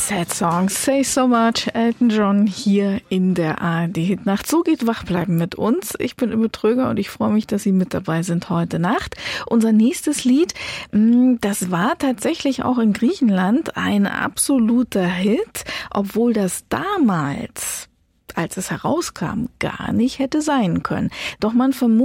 Sad Song, Say So Much, Elton John hier in der ARD-Hitnacht. So geht Wachbleiben mit uns. Ich bin Imme Tröger und ich freue mich, dass Sie mit dabei sind heute Nacht. Unser nächstes Lied, das war tatsächlich auch in Griechenland ein absoluter Hit, obwohl das damals, als es herauskam, gar nicht hätte sein können. Doch man vermutet,